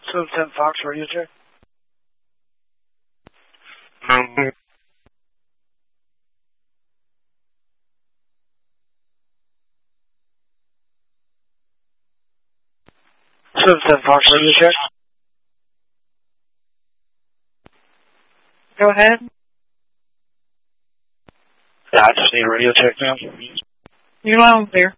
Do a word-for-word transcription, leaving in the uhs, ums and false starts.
Seven ten Fox radio check. Seven ten Fox radio check. Go ahead. Yeah, I just need a radio check now. You're loud and clear.